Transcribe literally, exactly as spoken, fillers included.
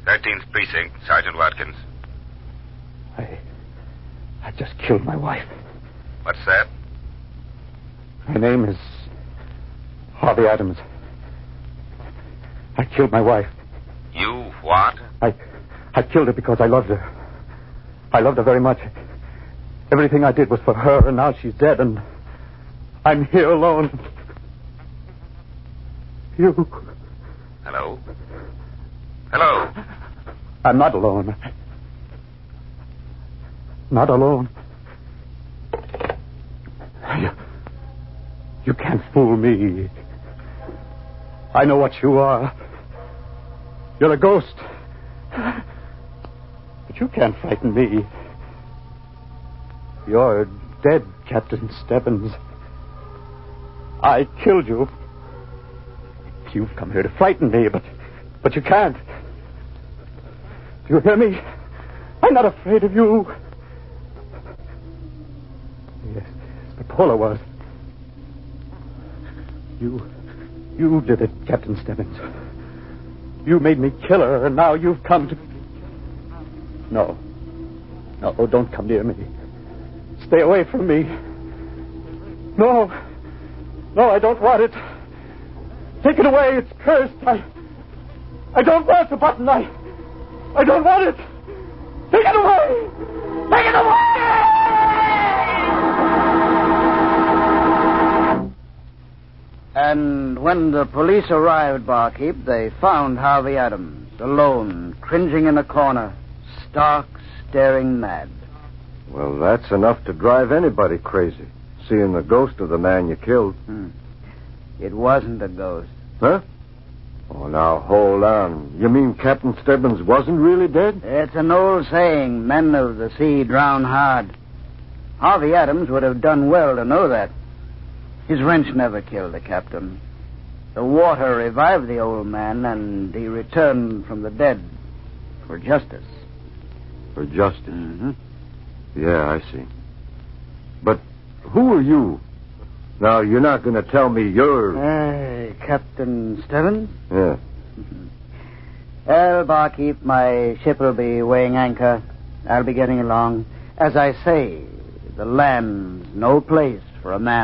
thirteenth Precinct, Sergeant Watkins. I... I just killed my wife. What's that? My name is Harvey Adams. I killed my wife. You what? I... I killed her because I loved her. I loved her very much. Everything I did was for her, and now she's dead, and I'm here alone. You... Hello? Hello? I'm not alone. Not alone. You, you can't fool me. I know what you are. You're a ghost. But you can't frighten me. You're dead, Captain Stebbins. I killed you. You've come here to frighten me, but but you can't. Do you hear me? I'm not afraid of you. Yes, yes, but Paula was. You, you did it, Captain Stebbins. You made me kill her, and now you've come to... No. No, don't come near me. Stay away from me. No. No, I don't want it. Take it away. It's cursed. I... I don't want the button. I... I don't want it. Take it away. Take it away! And when the police arrived, Barkeep, they found Harvey Adams, alone, cringing in a corner, stark, staring mad. Well, that's enough to drive anybody crazy, seeing the ghost of the man you killed. Hmm. It wasn't a ghost. Huh? Oh, now, hold on. You mean Captain Stebbins wasn't really dead? It's an old saying, men of the sea drown hard. Harvey Adams would have done well to know that. His wrench never killed the captain. The water revived the old man, and he returned from the dead for justice. For justice? Mm-hmm. Yeah, I see. But who are you? Now, you're not going to tell me you're... Hey, Captain Stebbins? Yeah. Mm-hmm. Well, Barkeep, my ship will be weighing anchor. I'll be getting along. As I say, the land's no place for a man